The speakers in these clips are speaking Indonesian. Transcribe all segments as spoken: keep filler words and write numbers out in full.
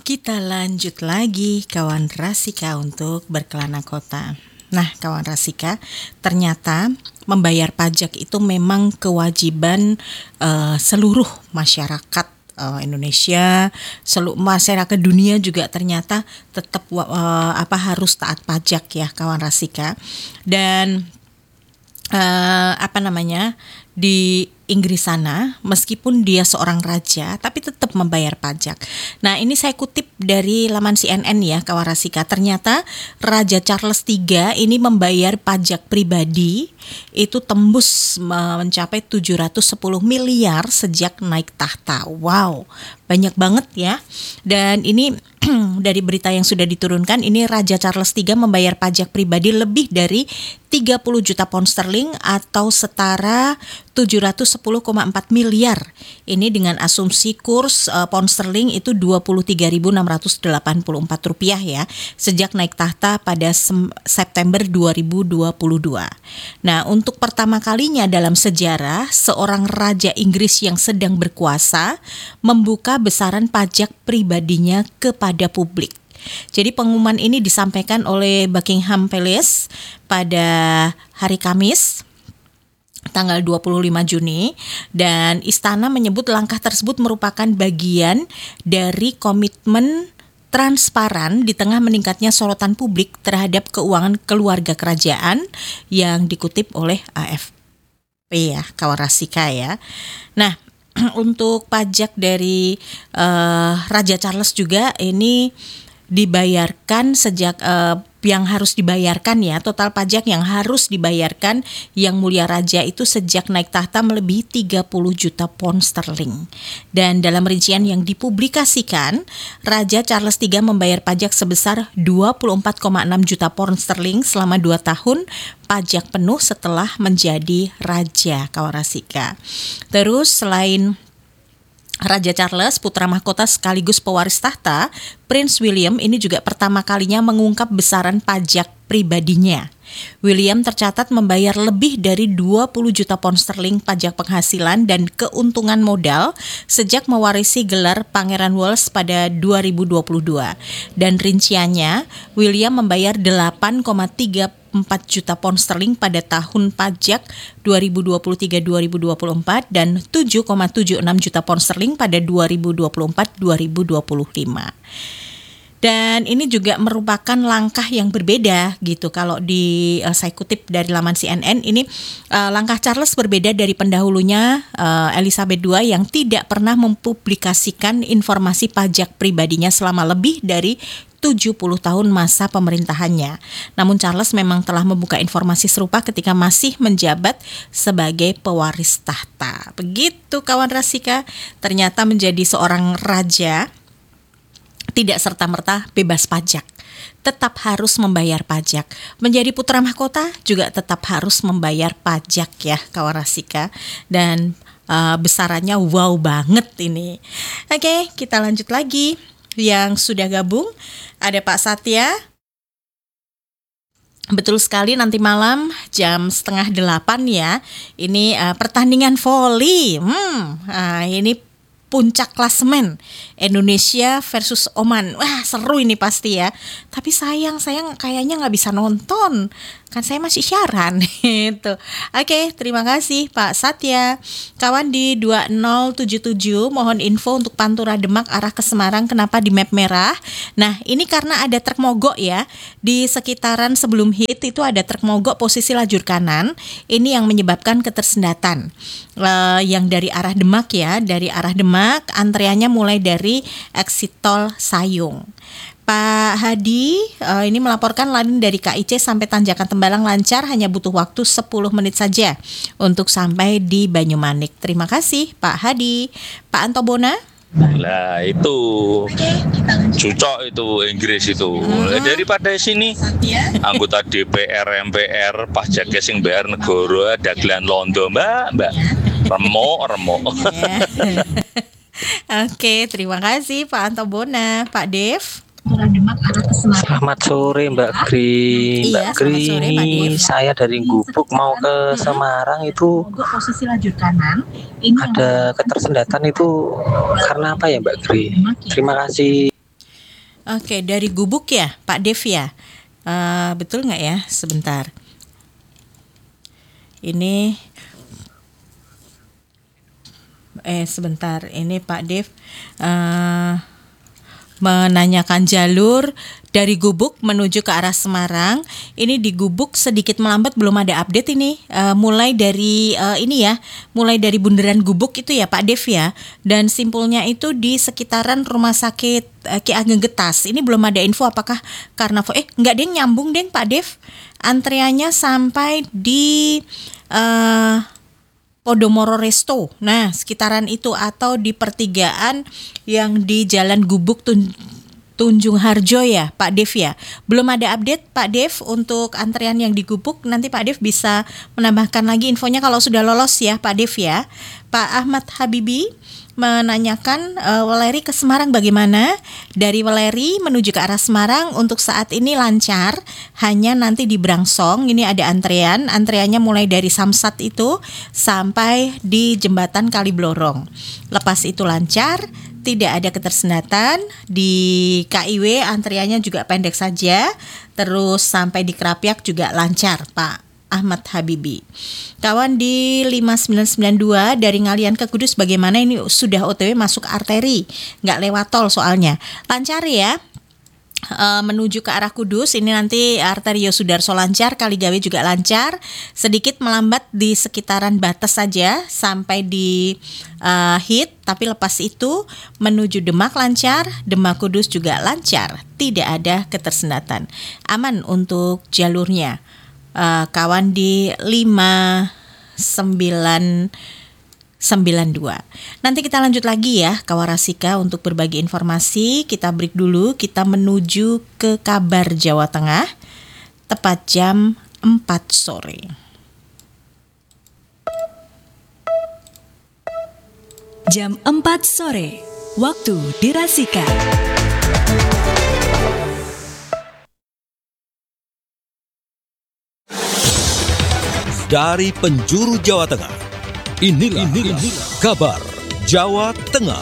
kita lanjut lagi kawan Rasika untuk berkelana kota. Nah, kawan Rasika, ternyata membayar pajak itu memang kewajiban uh, seluruh masyarakat uh, Indonesia, seluruh masyarakat dunia juga ternyata tetap uh, apa harus taat pajak ya, kawan Rasika. Dan uh, apa namanya? Di Inggris sana, meskipun dia seorang raja, tapi tetap membayar pajak. Nah, ini saya kutip dari laman C N N ya, kawan Rasika. Ternyata Raja Charles tiga ini membayar pajak pribadi itu tembus mencapai tujuh ratus sepuluh miliar sejak naik tahta. Wow, banyak banget ya. Dan ini dari berita yang sudah diturunkan, ini Raja Charles tiga membayar pajak pribadi lebih dari tiga puluh juta pound sterling atau setara tujuh ratus sepuluh koma empat miliar. Ini dengan asumsi kurs uh, pound sterling itu dua puluh tiga ribu enam ratus delapan puluh empat rupiah ya, sejak naik tahta pada sem- September dua ribu dua puluh dua. Nah, untuk pertama kalinya dalam sejarah, seorang raja Inggris yang sedang berkuasa membuka besaran pajak pribadinya kepada publik. Jadi pengumuman ini disampaikan oleh Buckingham Palace pada hari Kamis tanggal dua puluh lima Juni, dan istana menyebut langkah tersebut merupakan bagian dari komitmen transparan di tengah meningkatnya sorotan publik terhadap keuangan keluarga kerajaan yang dikutip oleh A F P ya, kawan Rasika ya. Nah, untuk pajak dari uh, Raja Charles juga ini dibayarkan sejak uh, yang harus dibayarkan ya, total pajak yang harus dibayarkan Yang Mulia Raja itu sejak naik tahta melebihi tiga puluh juta pound sterling. Dan dalam rincian yang dipublikasikan, Raja Charles tiga membayar pajak sebesar dua puluh empat koma enam juta pound sterling selama dua tahun pajak penuh setelah menjadi raja, kawan Rasika. Terus selain Raja Charles, putra mahkota sekaligus pewaris tahta, Prince William ini juga pertama kalinya mengungkap besaran pajak pribadinya. William tercatat membayar lebih dari dua puluh juta pound sterling pajak penghasilan dan keuntungan modal sejak mewarisi gelar Pangeran Wales pada dua ribu dua puluh dua. Dan rinciannya, William membayar delapan koma tiga empat juta pound sterling pada tahun pajak dua ribu dua puluh tiga dua ribu dua puluh empat dan tujuh koma tujuh enam juta pound sterling pada dua ribu dua puluh empat dua ribu dua puluh lima. Dan ini juga merupakan langkah yang berbeda gitu. Kalau di uh, saya kutip dari laman C N N ini, uh, langkah Charles berbeda dari pendahulunya uh, Elizabeth kedua yang tidak pernah mempublikasikan informasi pajak pribadinya selama lebih dari tujuh puluh tahun masa pemerintahannya. Namun Charles memang telah membuka informasi serupa ketika masih menjabat sebagai pewaris tahta. Begitu kawan Rasika, ternyata menjadi seorang raja tidak serta-merta bebas pajak. Tetap harus membayar pajak. Menjadi putra mahkota juga tetap harus membayar pajak ya kawan Rasika. Dan uh, besarannya wow banget ini. Oke, kita lanjut lagi. Yang sudah gabung ada Pak Satya. Betul sekali, nanti malam jam setengah delapan ya. Ini uh, pertandingan voli. Hmm, uh, ini puncak klasemen Indonesia versus Oman. Wah, seru ini pasti ya. Tapi sayang, sayang kayaknya nggak bisa nonton. Kan saya masih siaran gitu. Oke, terima kasih Pak Satya. Kawan di dua nol tujuh tujuh, mohon info untuk Pantura Demak arah ke Semarang kenapa di map merah. Nah, ini karena ada truk mogok ya. Di sekitaran sebelum hit itu ada truk mogok posisi lajur kanan. Ini yang menyebabkan ketersendatan. Uh, yang dari arah Demak ya, dari arah Demak antreannya mulai dari exit tol Sayung. Pak Hadi uh, ini melaporkan lain dari K I C sampai Tanjakan Tembalang lancar, hanya butuh waktu sepuluh menit saja untuk sampai di Banyumanik. Terima kasih Pak Hadi. Pak Antobona. Lah itu cocok itu Inggris itu. Hmm. Daripada sini anggota D P R M P R pajak sing bayar negara dagelan londo mbak mbak remuk remuk. Oke, terima kasih Pak Antobona. Pak Dev. Selamat sore Mbak Gri. Iya, Mbak Gri, sore, ini saya dari Gubuk mau ke Semarang itu posisi lajur kanan. Ini ada ketersendatan itu karena apa ya Mbak Gri? Terima kasih. Oke, dari Gubuk ya, Pak Dev ya. Uh, betul nggak ya? Sebentar. Ini, eh sebentar. Ini Pak Dev uh, menanyakan jalur dari Gubuk menuju ke arah Semarang. Ini di Gubuk sedikit melambat, belum ada update ini. Uh, mulai dari uh, ini ya, mulai dari bundaran Gubuk itu ya Pak Dev ya. Dan simpulnya itu di sekitaran Rumah Sakit uh, Ki Ageng Getas. Ini belum ada info apakah karena eh enggak deng nyambung deng Pak Dev. Antriannya sampai di uh, Podomoro Resto. Nah, sekitaran itu atau di pertigaan yang di Jalan Gubuk Tun- Tunjung Harjo ya, Pak Dev ya. Belum ada update Pak Dev untuk antrian yang di Gubuk. Nanti Pak Dev bisa menambahkan lagi infonya kalau sudah lolos ya, Pak Dev ya. Pak Ahmad Habibi menanyakan uh, Weleri ke Semarang bagaimana? Dari Weleri menuju ke arah Semarang untuk saat ini lancar, hanya nanti di Brangsong ini ada antrean, antreannya mulai dari Samsat itu sampai di Jembatan Kaliblorong. Lepas itu lancar, tidak ada ketersendatan. Di K I W antreannya juga pendek saja, terus sampai di Krapyak juga lancar Pak Ahmad Habibi. Kawan di lima sembilan sembilan dua dari Ngalian ke Kudus bagaimana? Ini sudah O T W masuk arteri, nggak lewat tol soalnya. Lancar ya, e, menuju ke arah Kudus. Ini nanti arteri Yosudarso lancar, Kaligawe juga lancar. Sedikit melambat di sekitaran batas saja sampai di uh, Hit. Tapi lepas itu menuju Demak lancar, Demak Kudus juga lancar. Tidak ada ketersendatan. Aman untuk jalurnya. Uh, kawan di lima sembilan sembilan dua. Nanti kita lanjut lagi ya Kawarasika untuk berbagi informasi. Kita break dulu, kita menuju ke kabar Jawa Tengah tepat jam empat sore. Jam empat sore, waktu di Rasika. Dari penjuru Jawa Tengah, inilah, inilah, inilah kabar Jawa Tengah.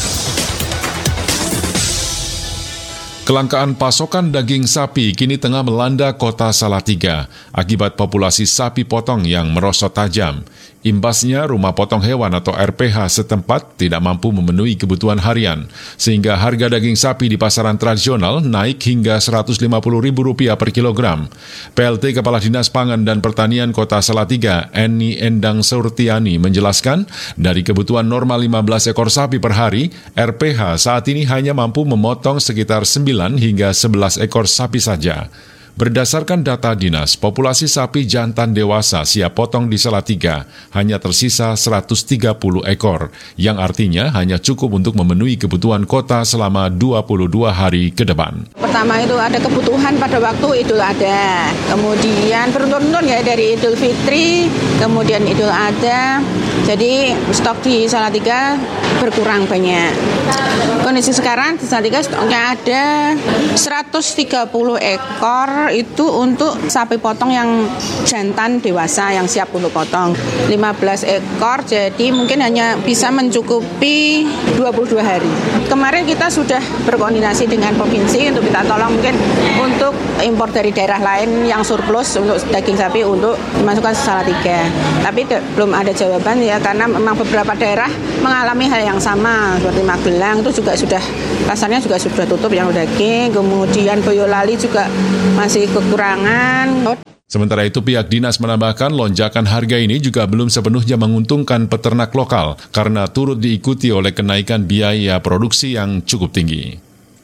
Kelangkaan pasokan daging sapi kini tengah melanda kota Salatiga akibat populasi sapi potong yang merosot tajam. Imbasnya, rumah potong hewan atau R P H setempat tidak mampu memenuhi kebutuhan harian, sehingga harga daging sapi di pasaran tradisional naik hingga seratus lima puluh ribu rupiah per kilogram. P L T Kepala Dinas Pangan dan Pertanian Kota Salatiga, Eni Endang Surtiani, menjelaskan dari kebutuhan normal lima belas ekor sapi per hari, R P H saat ini hanya mampu memotong sekitar sembilan hingga sebelas ekor sapi saja. Berdasarkan data dinas, populasi sapi jantan dewasa siap potong di Salatiga hanya tersisa seratus tiga puluh ekor, yang artinya hanya cukup untuk memenuhi kebutuhan kota selama dua puluh dua hari ke depan. Pertama itu ada kebutuhan pada waktu Idul Adha, kemudian turun-turun ya dari Idul Fitri, kemudian Idul Adha, jadi stok di Salatiga berkurang banyak. Kondisi sekarang di Salatiga stoknya ada seratus tiga puluh ekor itu untuk sapi potong yang jantan dewasa yang siap untuk potong. lima belas ekor, jadi mungkin hanya bisa mencukupi dua puluh dua hari. Kemarin kita sudah berkoordinasi dengan provinsi untuk minta tolong mungkin untuk impor dari daerah lain yang surplus untuk daging sapi untuk dimasukkan ke Salatiga. Tapi de- belum ada jawaban ya, karena memang beberapa daerah mengalami hal yang sama, seperti Magelang itu juga sudah pasarnya juga sudah tutup yang daging, kemudian Boyolali juga masih kekurangan. Sementara itu, pihak dinas menambahkan lonjakan harga ini juga belum sepenuhnya menguntungkan peternak lokal karena turut diikuti oleh kenaikan biaya produksi yang cukup tinggi.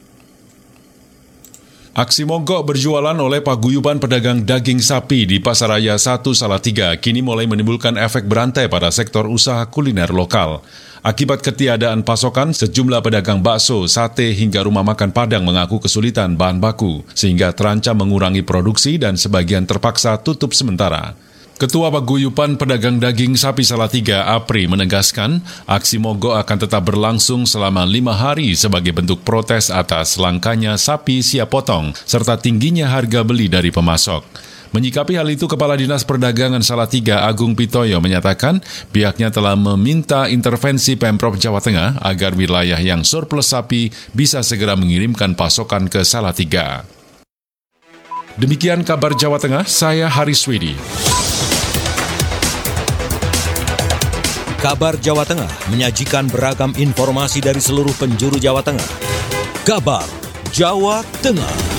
Aksi mogok berjualan oleh paguyuban pedagang daging sapi di Pasaraya satu Salatiga kini mulai menimbulkan efek berantai pada sektor usaha kuliner lokal. Akibat ketiadaan pasokan, sejumlah pedagang bakso, sate hingga rumah makan Padang mengaku kesulitan bahan baku, sehingga terancam mengurangi produksi dan sebagian terpaksa tutup sementara. Ketua Paguyuban Pedagang Daging Sapi Salatiga, Apri, menegaskan aksi mogok akan tetap berlangsung selama lima hari sebagai bentuk protes atas langkanya sapi siap potong serta tingginya harga beli dari pemasok. Menyikapi hal itu, Kepala Dinas Perdagangan Salatiga Agung Pitoyo menyatakan pihaknya telah meminta intervensi Pemprov Jawa Tengah agar wilayah yang surplus sapi bisa segera mengirimkan pasokan ke Salatiga. Demikian kabar Jawa Tengah, saya Haris Widi. Kabar Jawa Tengah menyajikan beragam informasi dari seluruh penjuru Jawa Tengah. Kabar Jawa Tengah.